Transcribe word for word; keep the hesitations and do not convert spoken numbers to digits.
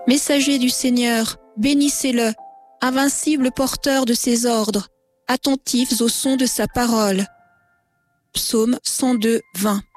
Messager du Seigneur, bénissez-le, invincible porteur de ses ordres, attentifs au son de sa parole. Psaume cent deux, vingt.